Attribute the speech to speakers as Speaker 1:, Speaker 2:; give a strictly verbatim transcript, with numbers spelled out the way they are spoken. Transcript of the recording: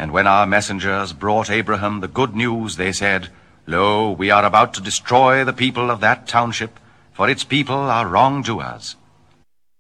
Speaker 1: And when our messengers brought Abraham the good news, they said, Lo, we are about to destroy the people of that township, for its people are wrongdoers.